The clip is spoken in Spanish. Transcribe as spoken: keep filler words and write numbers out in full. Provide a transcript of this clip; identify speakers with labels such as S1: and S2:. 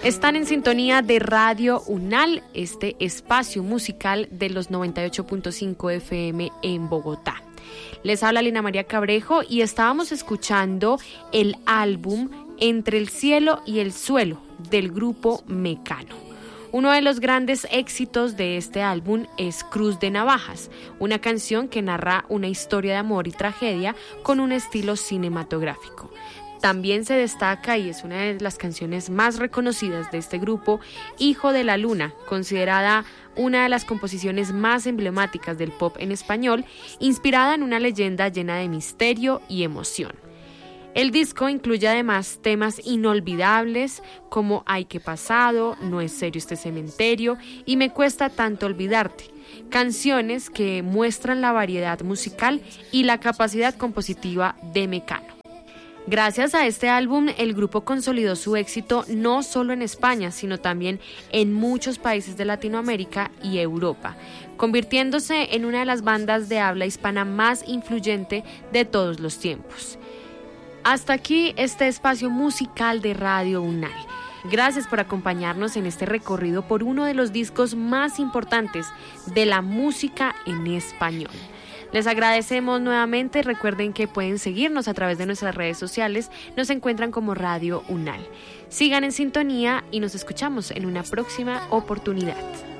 S1: Están en sintonía de Radio UNAL, este espacio musical de los noventa y ocho punto cinco F M en Bogotá. Les habla Lina María Cabrejo y estábamos escuchando el álbum Entre el cielo y el suelo del grupo Mecano. Uno de los grandes éxitos de este álbum es Cruz de Navajas, una canción que narra una historia de amor y tragedia con un estilo cinematográfico. También se destaca, y es una de las canciones más reconocidas de este grupo, Hijo de la Luna, considerada una de las composiciones más emblemáticas del pop en español, inspirada en una leyenda llena de misterio y emoción. El disco incluye además temas inolvidables como Ay, qué pasado, No es serio este cementerio y Me cuesta tanto olvidarte, canciones que muestran la variedad musical y la capacidad compositiva de Mecano. Gracias a este álbum, el grupo consolidó su éxito no solo en España, sino también en muchos países de Latinoamérica y Europa, convirtiéndose en una de las bandas de habla hispana más influyente de todos los tiempos. Hasta aquí este espacio musical de Radio UNAL. Gracias por acompañarnos en este recorrido por uno de los discos más importantes de la música en español. Les agradecemos nuevamente. Recuerden que pueden seguirnos a través de nuestras redes sociales. Nos encuentran como Radio UNAL. Sigan en sintonía y nos escuchamos en una próxima oportunidad.